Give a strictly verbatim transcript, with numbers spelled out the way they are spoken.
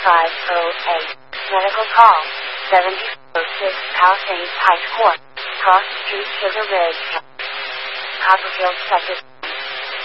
five oh eight. Medical call. seventy oh six Palisades Heights Court. Cross Street, Sugar Ridge. Copperfield, Texas.